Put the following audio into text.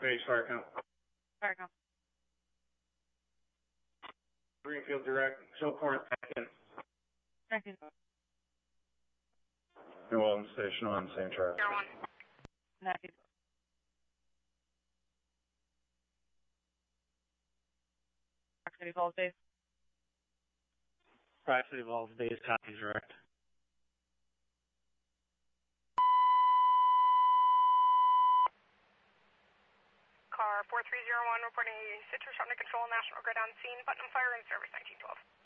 Base fire count. Fire count. Greenfield direct. Show Corinth back in. Back in. New Orleans station on same track. Air 1. Negative. Rock City Falls base. Rock City Falls base, copy direct. Car 4301 reporting a situation under control, National Grid on scene, Putnam Fire in service 1912.